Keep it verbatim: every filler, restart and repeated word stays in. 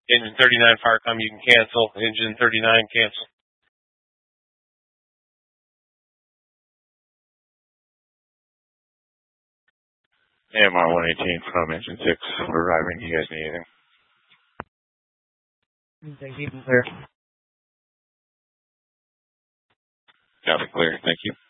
Engine thirty-nine Firecom, you can cancel. Engine thirty-nine, cancel. A M R one eighteen from Engine six. We're arriving. You guys need anything? Thank you. Clear. Got it clear. Thank you.